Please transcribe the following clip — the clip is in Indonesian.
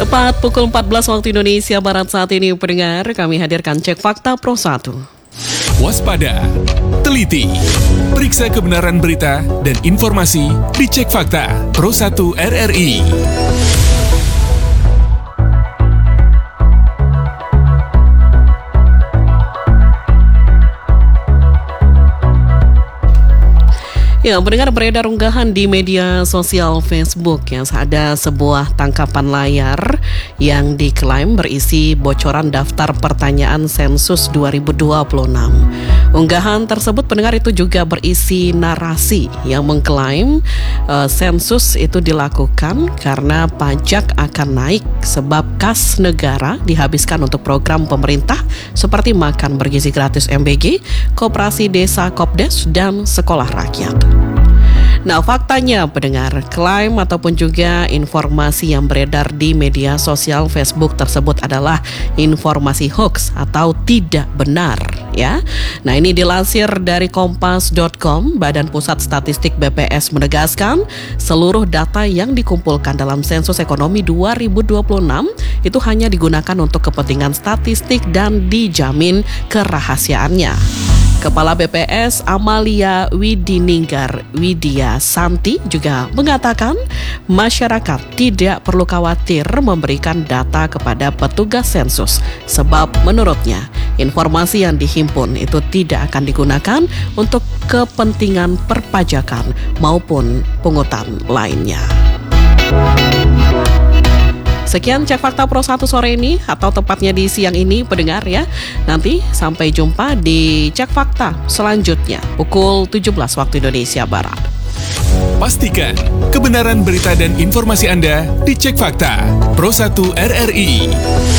Tepat pukul 14 waktu Indonesia Barat saat ini, pendengar, kami hadirkan Cek Fakta Pro 1. Waspada, teliti, periksa kebenaran berita dan informasi di Cek Fakta Pro 1 RRI. Ya, pendengar, beredar unggahan di media sosial Facebook yang ada sebuah tangkapan layar yang diklaim berisi bocoran daftar pertanyaan sensus 2026. Unggahan tersebut, pendengar, itu juga berisi narasi yang mengklaim sensus itu dilakukan karena pajak akan naik sebab kas negara dihabiskan untuk program pemerintah seperti makan bergizi gratis MBG, koperasi desa Kopdes, dan sekolah rakyat. Nah, faktanya, pendengar, klaim ataupun juga informasi yang beredar di media sosial Facebook tersebut adalah informasi hoax atau tidak benar, ya. Nah, ini dilansir dari kompas.com. Badan Pusat Statistik BPS menegaskan seluruh data yang dikumpulkan dalam sensus ekonomi 2026 itu hanya digunakan untuk kepentingan statistik dan dijamin kerahasiaannya. Kepala BPS Amalia Widininggar Widya Santi juga mengatakan masyarakat tidak perlu khawatir memberikan data kepada petugas sensus sebab menurutnya informasi yang dihimpun itu tidak akan digunakan untuk kepentingan perpajakan maupun pungutan lainnya. Sekian Cek Fakta Pro 1 sore ini, atau tepatnya di siang ini, pendengar, ya. Nanti sampai jumpa di Cek Fakta selanjutnya pukul 17 waktu Indonesia Barat. Pastikan kebenaran berita dan informasi Anda di Cek Fakta Pro 1 RRI.